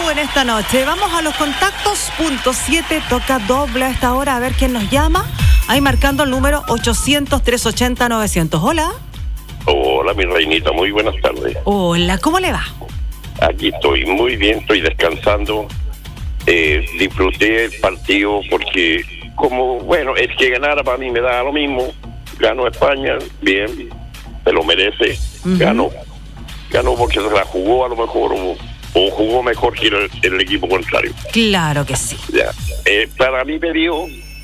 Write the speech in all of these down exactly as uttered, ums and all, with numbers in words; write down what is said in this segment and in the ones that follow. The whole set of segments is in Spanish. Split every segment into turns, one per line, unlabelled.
en esta noche. Vamos a los contactos. Punto siete, toca doble a esta hora. A ver quién nos llama. Ahí marcando el número ochocientos, trescientos ochenta, novecientos. Hola.
Hola, mi reinita. Muy buenas tardes.
Hola, ¿cómo le va?
Aquí estoy muy bien, estoy descansando. Eh, disfruté el partido porque, como, bueno, es que ganara para mí me da lo mismo. Ganó España, bien, se lo merece. Uh-huh. Ganó. Ganó porque se la jugó a lo mejor o, o jugó mejor que el, el equipo contrario.
Claro que sí.
Ya. Eh, para mí me dio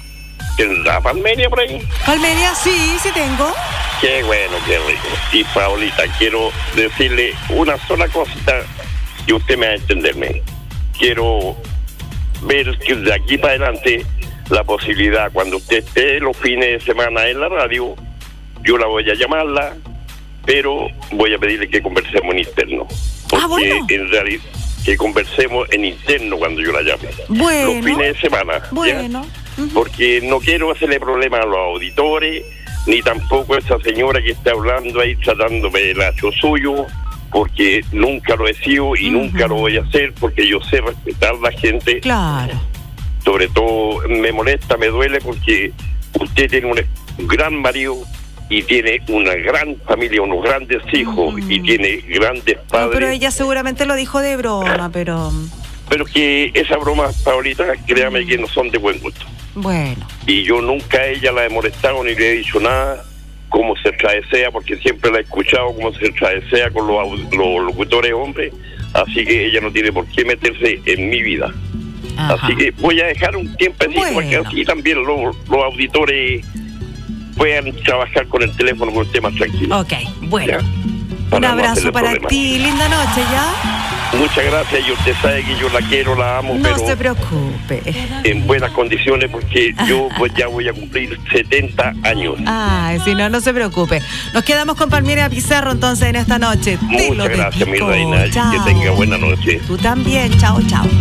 la Palmeria por ahí.
Palmeria, sí, sí tengo.
Qué bueno, qué rico. Y Paulita, quiero decirle una sola cosita que usted me va a entenderme. Quiero ver que de aquí para adelante la posibilidad, cuando usted esté los fines de semana en la radio, yo la voy a llamarla, pero voy a pedirle que conversemos en interno. Porque ah, bueno. en realidad, que conversemos en interno cuando yo la llame.
Bueno.
Los fines de semana.
Bueno.
Uh-huh. Porque no quiero hacerle problemas a los auditores, ni tampoco a esa señora que está hablando ahí tratándome del hacho suyo, porque nunca lo he sido y uh-huh. nunca lo voy a hacer, porque yo sé respetar a la gente.
Claro.
Sobre todo me molesta, me duele, porque usted tiene un, un gran marido y tiene una gran familia, unos grandes hijos uh-huh. y tiene grandes padres.
No, pero ella seguramente lo dijo de broma, pero...
Pero que esa broma, Paulita, créame uh-huh. que no son de buen gusto.
Bueno.
Y yo nunca a ella la he molestado ni le he dicho nada, como se trasea, porque siempre la he escuchado como se trasea con los, los locutores hombres, así que ella no tiene por qué meterse en mi vida. Ajá. Así que voy a dejar un tiempecito bueno. para que así también los, los auditores puedan trabajar con el teléfono con el tema tranquilo.
Ok, bueno. Un abrazo no para problema. Ti, linda noche, ¿ya?
Muchas gracias, y usted sabe que yo la quiero, la amo,
no
pero...
No se preocupe.
En buenas condiciones, porque yo pues, ya voy a cumplir setenta años.
Ay, si no, no se preocupe. Nos quedamos con Palmira Pizarro entonces en esta noche.
Muchas gracias, mi reina, chao. Que tenga buena noche.
Tú también, chao, chao.